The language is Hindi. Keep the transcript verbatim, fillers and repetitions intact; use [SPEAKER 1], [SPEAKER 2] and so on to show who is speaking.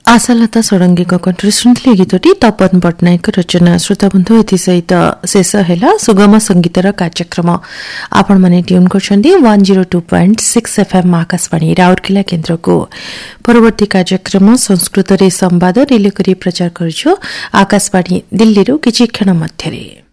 [SPEAKER 1] आशालता षडंगीको कण्ठरे शुणुଥିଲେ गीतटी तपन पट्टनायक रचना। श्रोता बंधु एथि सहित शेष हेला सुगम संगीतर कार्यक्रम। आपण माने tune करछन्ती one oh two point six F M Akashvani Rourkela केन्द्रको। परवर्ती कार्यक्रम संस्कृत रे संवाद रिले करी प्रचार करछु आकाशवाणी दिल्ली रो किछि क्षण मध्यरे।